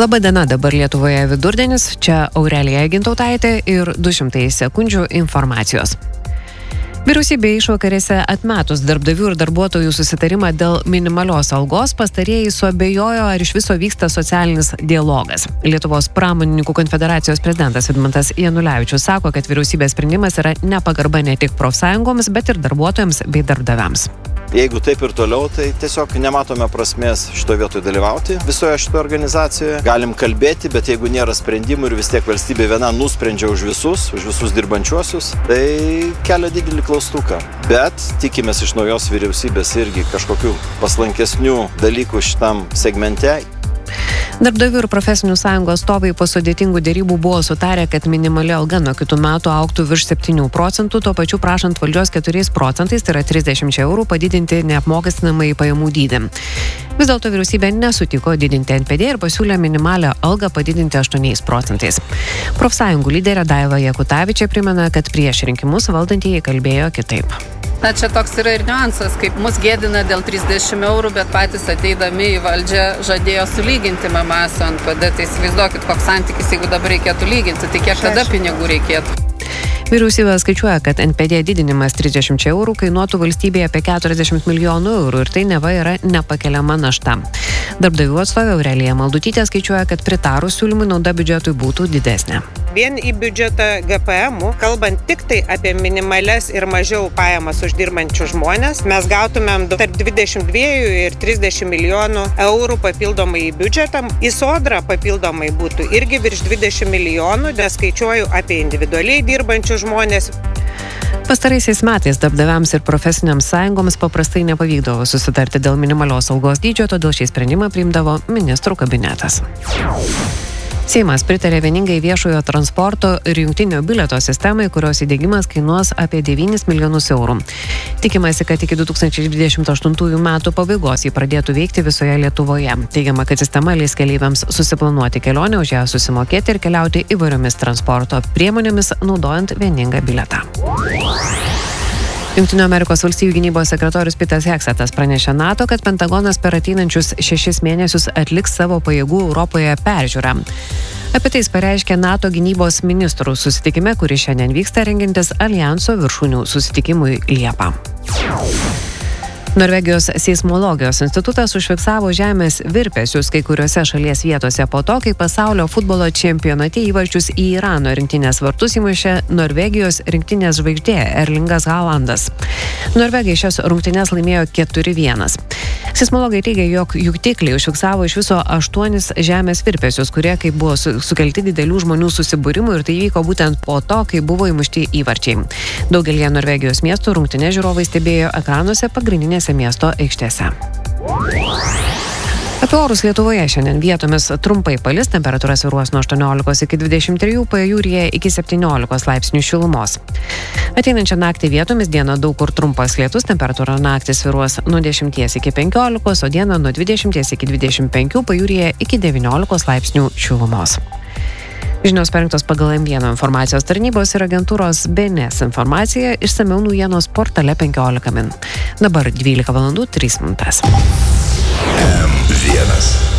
Labadiena, dabar Lietuvoje vidurdienis, čia Aurelija Gintautaitė ir 200 sekundžių informacijos. Vyriausybė išvakarėse atmetus darbdavių ir darbuotojų susitarimą dėl minimalios algos, pastarieji suabejojo, ar iš viso vyksta socialinis dialogas. Lietuvos pramonininkų konfederacijos prezidentas Vidmantas Janulevičius sako, kad vyriausybės sprendimas yra nepagarba ne tik profsąjungoms, bet ir darbuotojams bei darbdaviams. Jeigu taip ir toliau, tai tiesiog nematome prasmės šitoje vietoje dalyvauti visoje šitoje organizacijoje. Galim kalbėti, bet jeigu nėra sprendimų ir vis tiek valstybė viena nusprendžia už visus dirbančiuosius, tai kelia didelį klaustuką. Bet tikimės iš naujos vyriausybės irgi kažkokių paslankesnių dalykų šitam segmente. Darbdavių ir profesinių sąjungų atstovai po sudėtingų dėrybų buvo sutarę, kad minimali alga nuo kitų metų augtų virš 7%, tuo pačiu prašant valdžios 4%, tai yra 30 eurų, padidinti neapmokestinamąjį pajamų dydį. Vis dėlto vyriausybė nesutiko didinti NPD ir pasiūlė minimalią algą padidinti 8%. Profsąjungų lyderė Daiva Jakutavičė primena, kad prieš rinkimus valdantieji kalbėjo kitaip. Na, čia toks yra ir niuansas, kaip mus gėdina dėl 30 eurų, bet patys ateidami į valdžią žadėjo sulyginti MMA su NPD. Tai įsivaizduokit, koks santykis, jeigu dabar reikėtų lyginti, tai kiek tada pinigų reikėtų. Vyriausybė skaičiuoja, kad NPD didinimas 30 eurų kainuotų valstybėje apie 40 milijonų eurų ir tai neva yra nepakeliama našta. Darbdavių atstovė Aurelija Maldutytė skaičiuoja, kad pritarus siūlymui nauda biudžetui būtų didesnė. Vien į biudžetą GPM-ų, kalbant tik tai apie minimales ir mažiau pajamas uždirbančių žmonės, mes gautumėm tarp 22 ir 30 milijonų eurų papildomai į biudžetą. Į sodrą papildomai būtų irgi virš 20 milijonų, neskaičiuoju apie individualiai dirbančių žmonės. Pastaraisiais metais darbdaviams ir profesiniams sąjungoms paprastai nepavykdavo susitarti dėl minimalios algos dydžio, todėl šį sprendimą priimdavo ministrų kabinetas. Seimas pritarė vieningai viešojo transporto ir jungtinio bilieto sistemai, kurios įdiegimas kainuos apie 9 milijonus eurų. Tikimasi, kad iki 2028 metų pabaigos jį pradėtų veikti visoje Lietuvoje. Teigiama, kad sistema leis keleiviams susiplanuoti kelionę, už ją susimokėti ir keliauti įvairiomis transporto priemonėmis, naudojant vieningą bilietą. Jungtinių Amerikos valstijų gynybos sekretorius Petas Heksetas pranešė NATO, kad Pentagonas per ateinančius 6 mėnesius atliks savo pajėgų Europoje peržiūrą. Apie tai jis pareiškė NATO gynybos ministrų susitikime, kuris šiandien vyksta rengiantis Aljanso viršūnių susitikimui Liepą. Norvegijos seismologijos institutas užfiksavo žemės virpesius kai kuriuose šalies vietose po to, kai pasaulio futbolo čempionate įvarčius į Irano rinktinės vartus įmušė Norvegijos rinktinės žvaigždė Erlingas Haalandas. Norvegai šias rungtynes laimėjo 4-1. Seismologai teigia, jog juktikliai užfiksavo iš viso 8 žemės virpesius, kurie kaip buvo sukelti didelių žmonių susibūrimų ir tai vyko būtent po to, kai buvo įmušti įvarčiai. Daugelį Norvegijos miestų rungtynes žiūrovai stebėjo ekranuose pagrindinėse miesto aikštėse. Apie orus Lietuvoje šiandien vietomis trumpai palis, temperatūra svyruos nuo 18 iki 23, pajūryje iki 17 laipsnių šilumos. Ateinančią naktį vietomis dieną daug kur trumpas lietus, temperatūra naktį svyruos nuo 10 iki 15, o dieną nuo 20 iki 25, pajūryje iki 19 laipsnių šilumos. Žinios parengtos pagal M1 informacijos tarnybos ir agentūros BNS informacija, išsamiau naujienos portale 15 min. Dabar 12 valandų 3 minutės. M1